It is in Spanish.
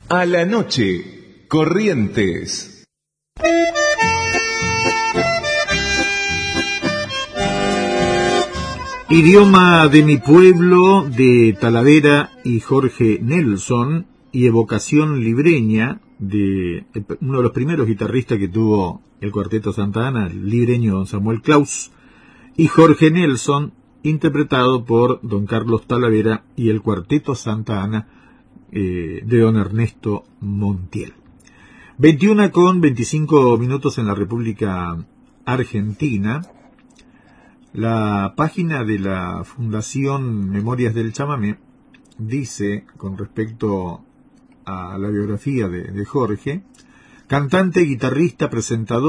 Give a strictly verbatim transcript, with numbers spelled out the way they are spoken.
A la noche, Corrientes. Idioma de mi pueblo, de Talavera y Jorge Nelson, y evocación libreña de uno de los primeros guitarristas que tuvo el Cuarteto Santa Ana, el libreño Samuel Claus, y Jorge Nelson, interpretado por don Carlos Talavera y el Cuarteto Santa Ana eh, de don Ernesto Montiel. veintiuno con veinticinco minutos en la República Argentina. La página de la Fundación Memorias del Chamamé dice, con respecto a la biografía de, de Jorge: cantante, guitarrista, presentador,